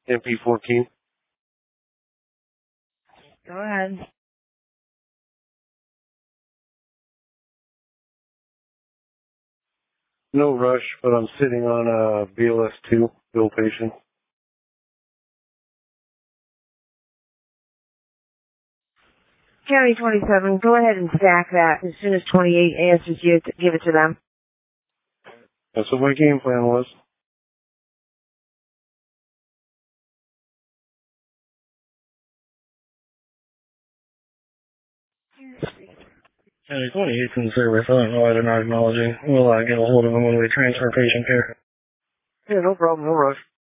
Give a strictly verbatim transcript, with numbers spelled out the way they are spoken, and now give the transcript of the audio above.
M P fourteen. Go ahead. No rush, but I'm sitting on a B L S two, bill patient. County twenty-seven, go ahead and stack that. As soon as twenty-eight answers you, give it to them. That's what my game plan was. County twenty-eight's in service. I don't know why they're not acknowledging. We'll uh, get a hold of them when we transfer patient care. Yeah, no problem, no rush.